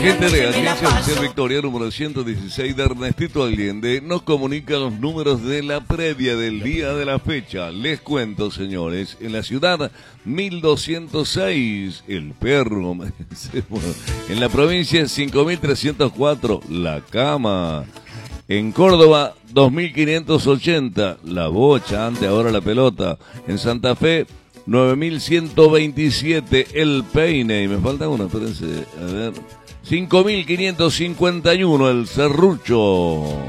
Gente de Agencia Oficial Victoria, número 116 de Ernestito Allende, nos comunica los números de la previa del día de la fecha. Les cuento, señores, en la ciudad 1206, El Perro. En la provincia 5304, La Cama. En Córdoba 2580, La Bocha, ante ahora La Pelota. En Santa Fe 9127, El Peine. Y me falta uno, espérense, a ver. 5551, El Serrucho.